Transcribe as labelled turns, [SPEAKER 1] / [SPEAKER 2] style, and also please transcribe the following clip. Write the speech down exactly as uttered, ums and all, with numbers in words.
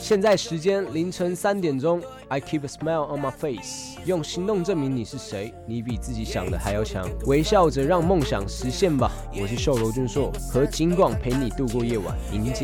[SPEAKER 1] 现在时间凌晨三点钟 ，I keep a smile on my face， 用行动证明你是谁，你比自己想的还要强，微笑着让梦想实现吧。我是瘦柔俊硕，和金广陪你度过夜晚，迎接